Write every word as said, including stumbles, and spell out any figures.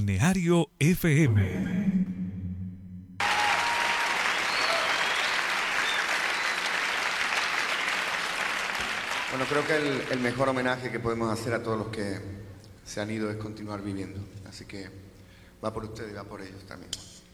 Balneario F M. Bueno, creo que el, el mejor homenaje que podemos hacer a todos los que se han ido es continuar viviendo. Así que va por ustedes y va por ellos también.